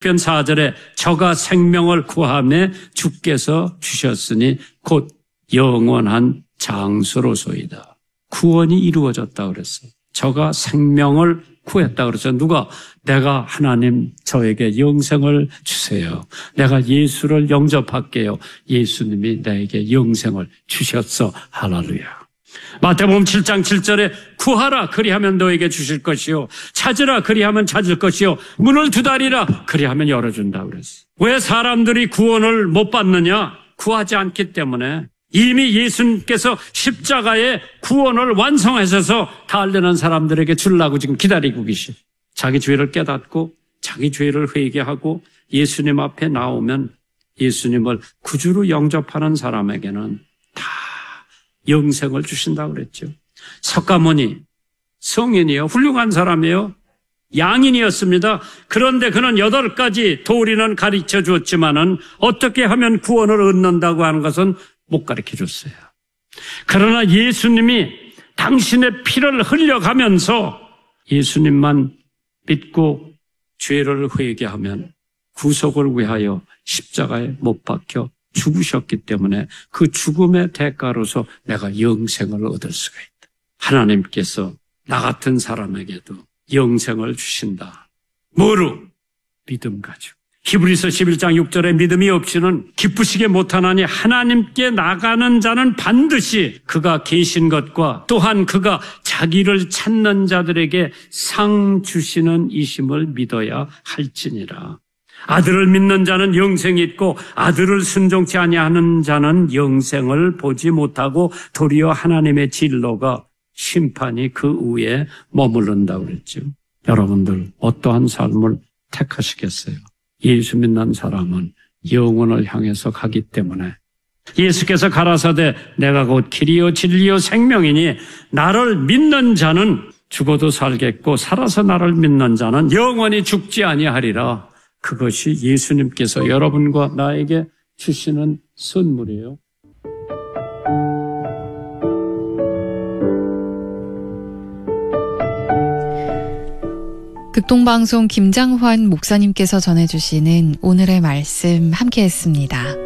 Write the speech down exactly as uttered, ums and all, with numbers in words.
편 사 절에 저가 생명을 구하며 주께서 주셨으니 곧 영원한 장수로소이다. 구원이 이루어졌다 그랬어요. 저가 생명을 구했다 그랬어요. 누가? 내가 하나님 저에게 영생을 주세요. 내가 예수를 영접할게요. 예수님이 나에게 영생을 주셨어. 할렐루야. 마태복음 칠 장 칠 절에 구하라 그리하면 너에게 주실 것이요 찾으라 그리하면 찾을 것이요 문을 두드리라 그리하면 열어준다 그랬어요. 왜 사람들이 구원을 못 받느냐? 구하지 않기 때문에. 이미 예수님께서 십자가의 구원을 완성하셔서 달려는 사람들에게 주려고 지금 기다리고 계시. 자기 죄를 깨닫고 자기 죄를 회개하고 예수님 앞에 나오면 예수님을 구주로 영접하는 사람에게는 다 영생을 주신다고 그랬죠. 석가모니 성인이요. 훌륭한 사람이에요. 양인이었습니다. 그런데 그는 여덟 가지 도리는 가르쳐 주었지만은 어떻게 하면 구원을 얻는다고 하는 것은 못 가르쳐 줬어요. 그러나 예수님이 당신의 피를 흘려가면서 예수님만 믿고 죄를 회개하면 구속을 위하여 십자가에 못 박혀 죽으셨기 때문에 그 죽음의 대가로서 내가 영생을 얻을 수가 있다. 하나님께서 나 같은 사람에게도 영생을 주신다. 뭐로? 믿음 가지고. 히브리서 십일 장 육 절에 믿음이 없이는 기쁘시게 못하나니 하나님께 나가는 자는 반드시 그가 계신 것과 또한 그가 자기를 찾는 자들에게 상 주시는 이심을 믿어야 할지니라. 아들을 믿는 자는 영생이 있고 아들을 순종치 아니하는 자는 영생을 보지 못하고 도리어 하나님의 진노가 심판이 그 위에 머무른다고 그랬죠. 여러분들 어떠한 삶을 택하시겠어요? 예수 믿는 사람은 영혼을 향해서 가기 때문에 예수께서 가라사대 내가 곧 길이요 진리요 생명이니 나를 믿는 자는 죽어도 살겠고 살아서 나를 믿는 자는 영원히 죽지 아니하리라. 그것이 예수님께서 여러분과 나에게 주시는 선물이에요. 극동방송 김장환 목사님께서 전해주시는 오늘의 말씀 함께했습니다.